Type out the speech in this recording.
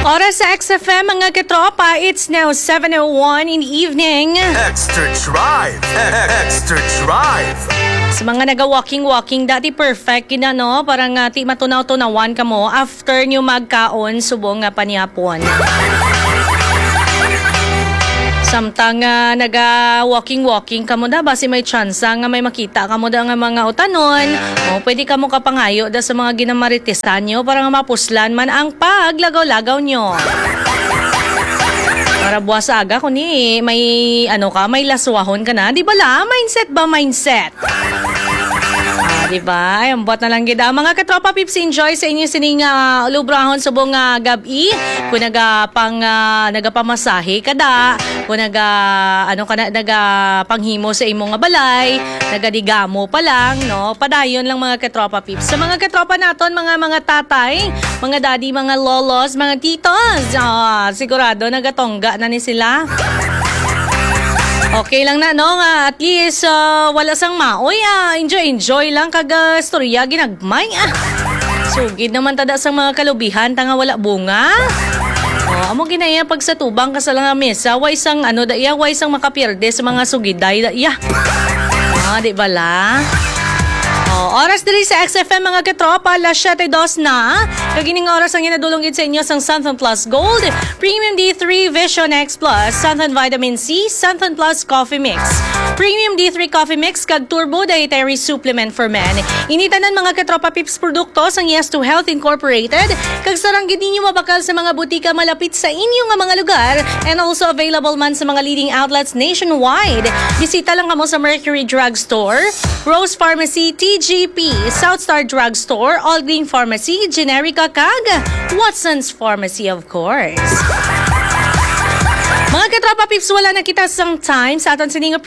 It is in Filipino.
Oras sa XFM mga katropa, it's now 7:01 in the evening. Extra Drive! Extra Drive! Sa mga naga-walking, dati perfect kina no? Parang ti matunaw-tunawan ka mo after nyo magkaon subong nga panyapon. Samtang naga-walking ka mo da, basi may chance nga may makita ka mo da nga mga utanon. O, pwede ka mo kapangayo da sa mga ginamaritisan nyo para nga mapuslan man ang paglagaw-lagaw nyo. Para buwas aga kuni may may laswahon ka na. Di ba la? Mindset ba mindset? Diba? Ay, ambot na lang gida. Mga katropa pips, enjoy sa inyo sining lubrahon subong gabi. Kung nagapamasahe kada, kung nagapanghimo sa imong nga balay, nagadigamo pa lang, no? Padayon lang mga katropa pips. Sa mga katropa naton, mga tatay, mga daddy, mga lolos, mga titos, sigurado nagatongga na ni sila. Okay lang na, no? At least, wala sang maoy. Enjoy lang kaga storya ginagmay. Sugid naman tada sang mga kalubihan, tanga wala bunga. Amo ginaya pag sa tubang ka sa lang mesa, way sang way sang makapierde sa mga sugiday da iya. Di bala? Oras diri sa XFM mga katropa, alas 7:02 na. Kagining oras ang ginadulongin sa inyo sang Santhon Plus Gold, Premium D3 Vision X Plus, Santhon Vitamin C, Santhon Plus Coffee Mix, Premium D3 Coffee Mix kag Turbo Dietary Supplement for Men. Initanan mga katropa pips produkto sang Yes to Health Incorporated, kag sarang gid ninyo mabakal sa mga butika malapit sa inyo nga mga lugar, and also available man sa mga leading outlets nationwide. Bisita lang kamo sa Mercury Drugstore, Rose Pharmacy, TGP, Southstar Drugstore, All Green Pharmacy, Generica kag Watson's Pharmacy of course. Mga katropa pips, wala na kita sang time sa aton sining